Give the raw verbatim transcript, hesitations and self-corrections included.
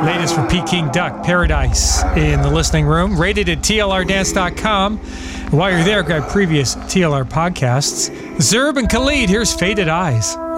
Latest for Peking Duck, Paradise in the listening room. Rated at T L R dance dot com. While you're there, grab previous T L R podcasts. Zerb and Khalid, here's Faded Eyes.